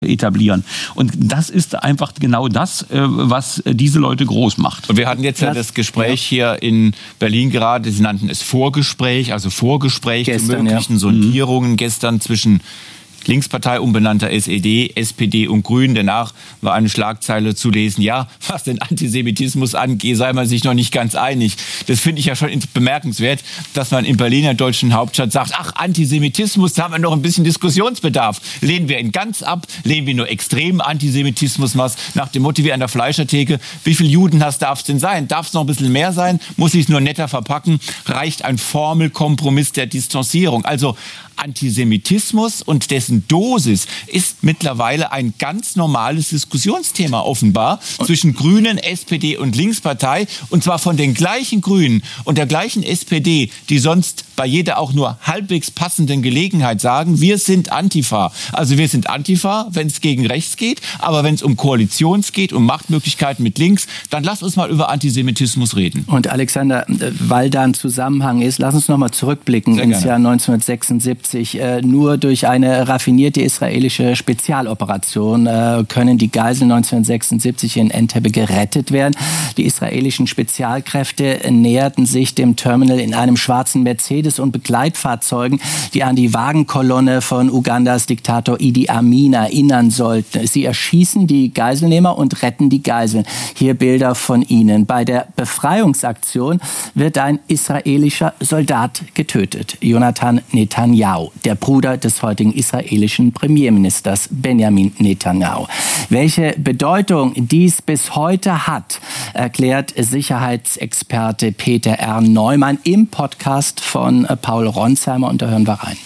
etablieren. Und das ist einfach genau das, was diese Leute groß macht. Und wir hatten jetzt ja das Gespräch hier in Berlin gerade, Sie nannten es Vorgespräch, also Vorgespräch zu möglichen Sondierungen gestern zwischen Linkspartei, umbenannter SED, SPD und Grünen. Danach war eine Schlagzeile zu lesen, ja, was den Antisemitismus angeht, sei man sich noch nicht ganz einig. Das finde ich ja schon bemerkenswert, dass man in Berliner deutschen Hauptstadt sagt, ach, Antisemitismus, da haben wir noch ein bisschen Diskussionsbedarf. Lehnen wir ihn ganz ab, lehnen wir nur extremen Antisemitismus was, nach dem Motto wie an der Fleischertheke, wie viel Judenhass darf es denn sein? Darf es noch ein bisschen mehr sein? Muss ich es nur netter verpacken? Reicht ein Formelkompromiss der Distanzierung? Also Antisemitismus und dessen Dosis ist mittlerweile ein ganz normales Diskussionsthema offenbar zwischen Grünen, SPD und Linkspartei, und zwar von den gleichen Grünen und der gleichen SPD, die sonst bei jeder auch nur halbwegs passenden Gelegenheit sagen, wir sind Antifa. Also wir sind Antifa, wenn es gegen rechts geht, aber wenn es um Koalitions geht, um Machtmöglichkeiten mit links, dann lass uns mal über Antisemitismus reden. Und Alexander, weil da ein Zusammenhang ist, lass uns noch mal zurückblicken ins Jahr 1976. Nur durch eine raffinierte israelische Spezialoperation können die Geiseln 1976 in Entebbe gerettet werden. Die israelischen Spezialkräfte näherten sich dem Terminal in einem schwarzen Mercedes und Begleitfahrzeugen, die an die Wagenkolonne von Ugandas Diktator Idi Amin erinnern sollten. Sie erschießen die Geiselnehmer und retten die Geiseln. Hier Bilder von ihnen. Bei der Befreiungsaktion wird ein israelischer Soldat getötet, Jonathan Netanyahu, der Bruder des heutigen israelischen Premierministers Benjamin Netanyahu. Welche Bedeutung dies bis heute hat, erklärt Sicherheitsexperte Peter R. Neumann im Podcast von Paul Ronsheimer, und da hören wir rein.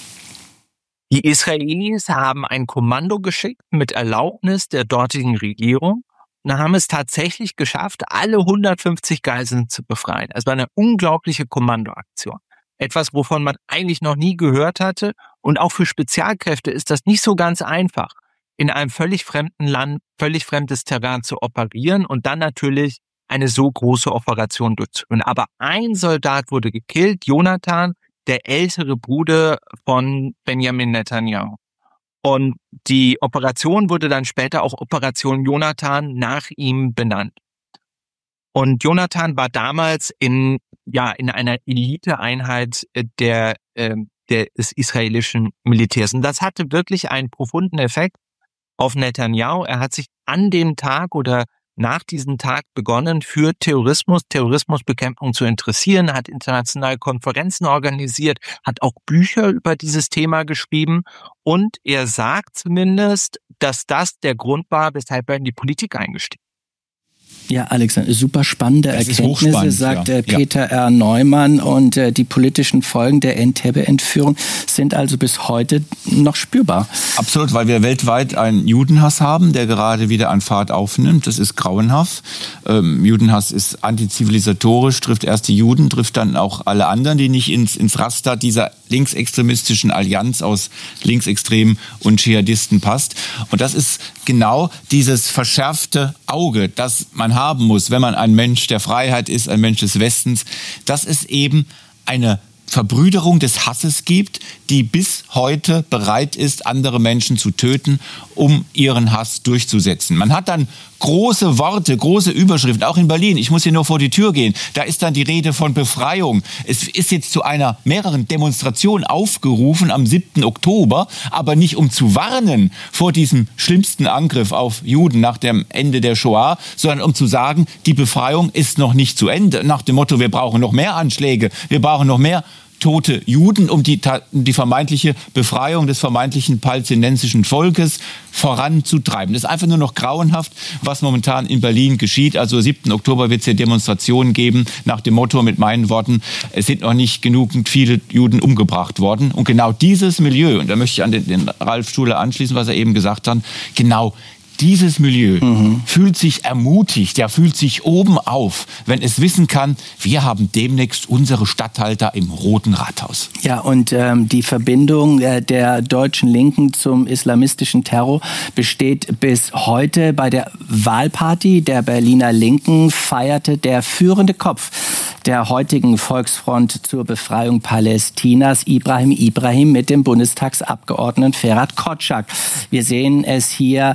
Die Israelis haben ein Kommando geschickt mit Erlaubnis der dortigen Regierung und haben es tatsächlich geschafft, alle 150 Geiseln zu befreien. Es war eine unglaubliche Kommandoaktion. Etwas, wovon man eigentlich noch nie gehört hatte. Und auch für Spezialkräfte ist das nicht so ganz einfach, in einem völlig fremden Land, völlig fremdes Terrain zu operieren und dann natürlich eine so große Operation durchzuführen. Aber ein Soldat wurde gekillt, Jonathan, der ältere Bruder von Benjamin Netanyahu. Und die Operation wurde dann später auch Operation Jonathan nach ihm benannt. Und Jonathan war damals in einer Eliteeinheit des israelischen Militärs. Und das hatte wirklich einen profunden Effekt auf Netanyahu. Er hat sich an dem Tag oder nach diesem Tag begonnen, für Terrorismusbekämpfung zu interessieren, hat internationale Konferenzen organisiert, hat auch Bücher über dieses Thema geschrieben. Und er sagt zumindest, dass das der Grund war, weshalb er in die Politik eingestiegen ist. Ja, Alexander, super spannende Erkenntnisse, sagt Peter R. Neumann. Und die politischen Folgen der Entebbe-Entführung sind also bis heute noch spürbar. Absolut, weil wir weltweit einen Judenhass haben, der gerade wieder an Fahrt aufnimmt. Das ist grauenhaft. Judenhass ist antizivilisatorisch, trifft erst die Juden, trifft dann auch alle anderen, die nicht ins Raster dieser linksextremistischen Allianz aus Linksextremen und Dschihadisten passt. Und das ist genau dieses verschärfte Auge, das man haben muss, wenn man ein Mensch der Freiheit ist, ein Mensch des Westens, dass es eben eine Verbrüderung des Hasses gibt, die bis heute bereit ist, andere Menschen zu töten, um ihren Hass durchzusetzen. Man hat dann große Worte, große Überschriften, auch in Berlin. Ich muss hier nur vor die Tür gehen. Da ist dann die Rede von Befreiung. Es ist jetzt zu mehreren Demonstrationen aufgerufen am 7. Oktober, aber nicht um zu warnen vor diesem schlimmsten Angriff auf Juden nach dem Ende der Shoah, sondern um zu sagen, die Befreiung ist noch nicht zu Ende. Nach dem Motto, wir brauchen noch mehr Anschläge, wir brauchen noch mehr tote Juden, um die vermeintliche Befreiung des vermeintlichen palästinensischen Volkes voranzutreiben. Das ist einfach nur noch grauenhaft, was momentan in Berlin geschieht. Also 7. Oktober wird es hier Demonstrationen geben, nach dem Motto mit meinen Worten, es sind noch nicht genügend viele Juden umgebracht worden. Und genau dieses Milieu, und da möchte ich an den Ralf Schuler anschließen, was er eben gesagt hat, genau dieses Milieu fühlt sich ermutigt, fühlt sich oben auf, wenn es wissen kann, wir haben demnächst unsere Statthalter im Roten Rathaus. Ja, und die Verbindung der deutschen Linken zum islamistischen Terror besteht bis heute. Bei der Wahlparty der Berliner Linken feierte der führende Kopf der heutigen Volksfront zur Befreiung Palästinas, Ibrahim mit dem Bundestagsabgeordneten Ferhat Kotschak. Wir sehen es hier